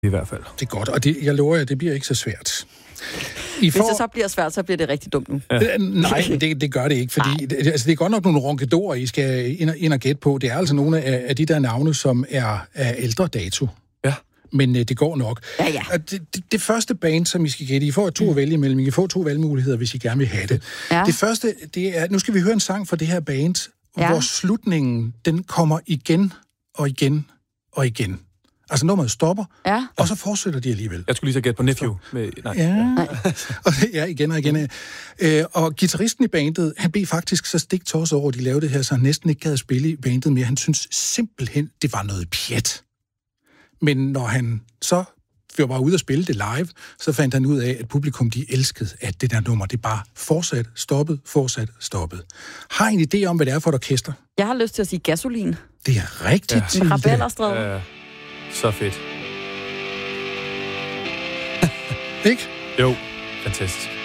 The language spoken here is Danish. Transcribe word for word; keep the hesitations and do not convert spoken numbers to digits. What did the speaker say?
I hvert fald. Det er godt, og det, jeg lover jer, det bliver ikke så svært. I Hvis får... det så bliver svært, så bliver det rigtig dumt nu. Ja. Nej, det, det gør det ikke, fordi det, altså, det er godt nok nogle ronkedorer, I skal ind og, ind og gætte på. Det er altså nogle af, af de der navne, som er af ældre dato. Ja. Men øh, det går nok. Ja, ja. Det, det, det første band, som I skal gætte, I får to at vælge imellem. I får to valgmuligheder, hvis I gerne vil have det. Ja. Det første, det er, nu skal vi høre en sang fra det her band, ja. Hvor slutningen, den kommer igen og igen og igen. Altså nummeret stopper, ja. Og så fortsætter de alligevel. Jeg skulle lige så gætte på Nephew. Med, nej. Ja. Og, ja, igen og igen. Øh, og guitaristen i bandet, han blev faktisk så stiktosset over, at de lavede det her, så han næsten ikke gad at spille i bandet mere. Han synes simpelthen, det var noget pjat. Men når han så var ude at spille det live, så fandt han ud af, at publikum, de elskede, at det der nummer, det bare fortsat, stoppet, fortsat, stoppet. Har I en idé om, hvad det er for et orkester? Jeg har lyst til at sige gasolin. Det er rigtigt. Ja. Med Ravellerstræde. Ja. Så fedt. Ikke? Jo, fantastisk.